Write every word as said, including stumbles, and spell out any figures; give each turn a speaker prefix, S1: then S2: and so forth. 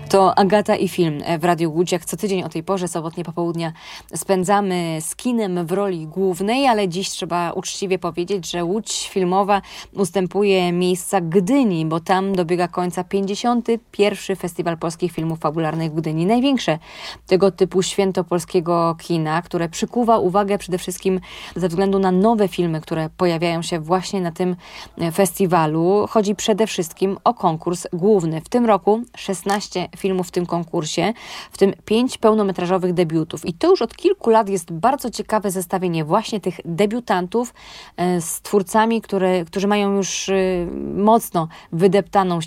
S1: To Agata i film w Radiu Łódź. Jak co tydzień o tej porze, sobotnie popołudnia spędzamy z kinem w roli głównej, ale dziś trzeba uczciwie powiedzieć, że Łódź filmowa ustępuje miejsca Gdyni, bo tam dobiega końca pięćdziesiąty pierwszy Festiwal Polskich Filmów Fabularnych w Gdyni. Największe tego typu święto polskiego kina, które przykuwa uwagę przede wszystkim ze względu na nowe filmy, które pojawiają się właśnie na tym festiwalu. Chodzi przede wszystkim o konkurs główny. W tym roku szesnaście filmów w tym konkursie, w tym pięć pełnometrażowych debiutów. I to już od kilku lat jest bardzo ciekawe zestawienie właśnie tych debiutantów z twórcami, które, którzy mają już mocno wydeptaną